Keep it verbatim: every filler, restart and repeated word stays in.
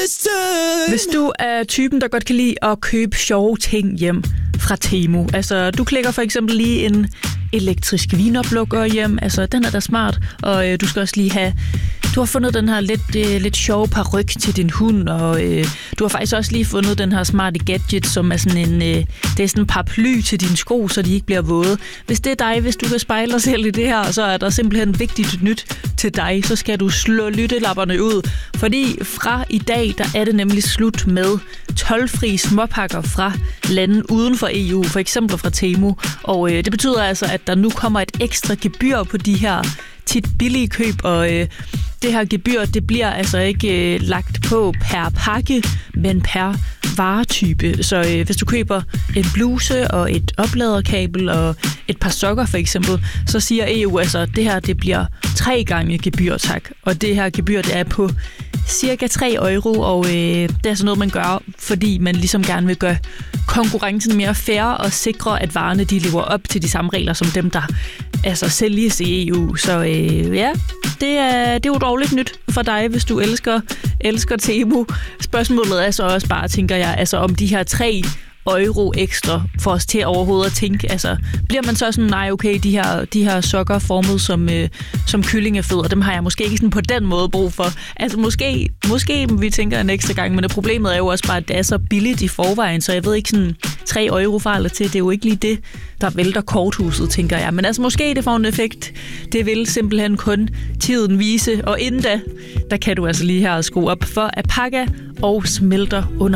Hvis du er typen, der godt kan lide at købe sjove ting hjem fra Temu. Altså, du klikker for eksempel lige en elektrisk vinoplukker hjem. Altså, den er da smart. Og øh, du skal også lige have... Du har fundet den her lidt, øh, lidt sjove paryk til din hund, og øh, du har faktisk også lige fundet den her smarte gadget, som er sådan en, øh, det er sådan en paraply til dine sko, så de ikke bliver våde. Hvis det er dig, hvis du kan spejle dig selv i det her, så er der simpelthen vigtigt nyt til dig, så skal du slå lyttelapperne ud. Fordi fra i dag, der er det nemlig slut med toldfri småpakker fra lande uden for E U, for eksempel fra Temu. Og øh, det betyder altså, at der nu kommer et ekstra gebyr på de her tit billige køb, og øh, det her gebyr, det bliver altså ikke øh, lagt på per pakke, men per varetype. Så øh, hvis du køber en bluse og et opladerkabel og et par sokker for eksempel, så siger E U altså, at det her det bliver tre gange gebyr, tak. Og det her gebyr, det er på cirka tre euro, og øh, det er altså noget, man gør, fordi man ligesom gerne vil gøre konkurrencen mere fair og sikre, at varerne de lever op til de samme regler som dem, der altså sælges i E U. Så øh, ja, det er, det er jo dårligt nyt for dig, hvis du elsker, elsker Temu. Spørgsmålet er så også bare, tænker jeg, altså om de her tre euro ekstra for os til overhovedet at tænke, altså bliver man så sådan, nej okay, de her, de her sokker formet som, øh, som kyllingefødder, dem har jeg måske ikke sådan på den måde brug for. Altså måske, måske vi tænker en ekstra gang, men det problemet er jo også bare, at det er så billigt i forvejen, så jeg ved ikke sådan tre euro fra eller til, det er jo ikke lige det, der vælter korthuset, tænker jeg. Men altså måske det får en effekt, det vil simpelthen kun tiden vise, og inden da, der kan du altså lige her skrue op for Alpaca og smelter under